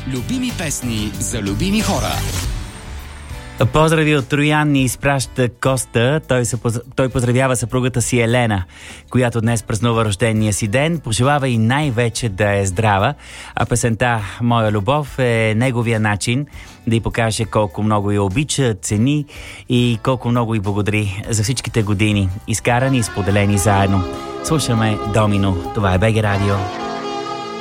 Любими песни за любими хора. Поздрави от Троян ни изпраща Коста. Той поздравява съпругата си Елена, която днес празнува рождения си ден. Пожелава и най-вече да е здрава. А песента "Моя любов" е неговия начин да й покаже колко много я обича, цени и колко много й благодари за всичките години, изкарани и споделени заедно. Слушаме Домино. Това е БГ Радио.